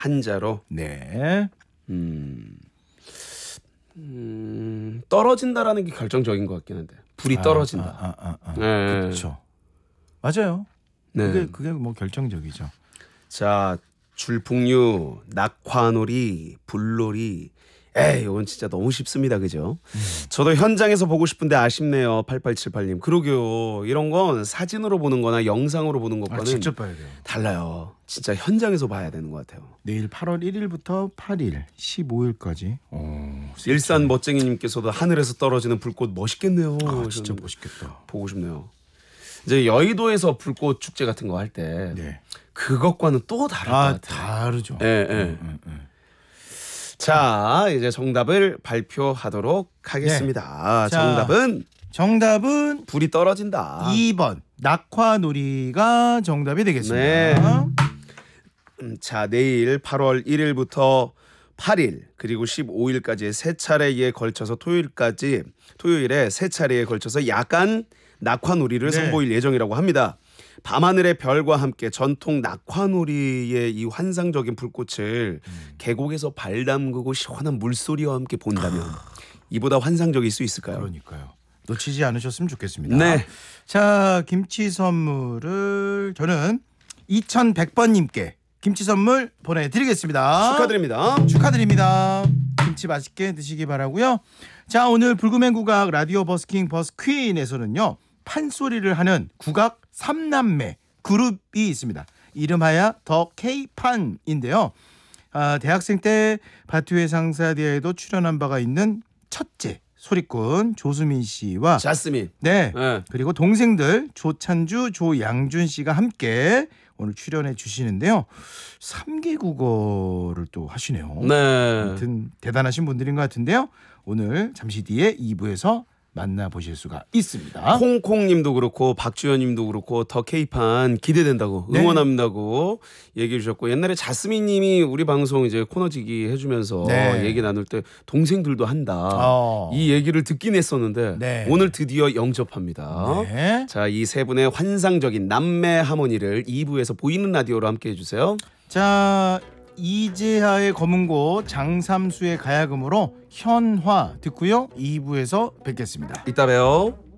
한자로. 네. 떨어진다라는 게 결정적인 것 같긴 한데. 불이 떨어진다. 네. 그렇죠. 맞아요. 네. 그게 뭐 결정적이죠. 자, 줄풍류, 낙화놀이, 불놀이. 이건 진짜 너무 쉽습니다. 그죠? 저도 현장에서 보고 싶은데 아쉽네요. 8878님. 그러게요. 이런 건 사진으로 보는 거나 영상으로 보는 것과는 직접 봐야 돼요. 달라요. 진짜 현장에서 봐야 되는 것 같아요. 내일 8월 1일부터 8일, 15일까지. 일산 멋쟁이님께서도 하늘에서 떨어지는 불꽃 멋있겠네요. 진짜 멋있겠다. 보고 싶네요. 이제 여의도에서 불꽃 축제 같은 거 할 때 네. 그것과는 또 다를 것 같아요. 다르죠. 예. 자, 이제 정답을 발표하도록 하겠습니다. 자, 정답은 불이 떨어진다. 2번 낙화놀이가 정답이 되겠습니다. 네. 자, 내일 8월 1일부터 8일 그리고 15일까지 세 차례에 걸쳐서 토요일에 세 차례에 걸쳐서 야간 낙화놀이를 선보일 예정이라고 합니다. 밤하늘의 별과 함께 전통 낙화놀이의 이 환상적인 불꽃을 계곡에서 발 담그고 시원한 물소리와 함께 본다면 이보다 환상적일 수 있을까요? 그러니까요. 놓치지 않으셨으면 좋겠습니다. 네. 자, 김치 선물을 저는 2100번님께 김치 선물 보내드리겠습니다. 축하드립니다. 김치 맛있게 드시기 바라고요. 자, 오늘 불금행 국악 라디오 버스킹 버스퀸에서는요. 판소리를 하는 국악 3남매 그룹이 있습니다. 이름하여 더 K판인데요. 대학생 때 바투의 상사대에도 출연한 바가 있는 첫째 소리꾼 조수민 씨와 자스민. 네. 그리고 동생들 조찬주, 조양준 씨가 함께 오늘 출연해 주시는데요. 3개 국어를 또 하시네요. 네. 아무튼 대단하신 분들인 것 같은데요. 오늘 잠시 뒤에 2부에서 만나보실 수가 있습니다. 콩콩님도 그렇고 박주현님도 그렇고 더 K판 기대된다고 응원한다고 얘기해 주셨고 옛날에 자스민님이 우리 방송 이제 코너지기 해주면서 얘기 나눌 때 동생들도 한다 이 얘기를 듣긴 했었는데 오늘 드디어 영접합니다. 자, 이 세 분의 환상적인 남매 하모니를 2부에서 보이는 라디오로 함께 해주세요. 자, 이재하의 검은고 장삼수의 가야금으로 현화 듣고요. 2부에서 뵙겠습니다. 이따 봬요.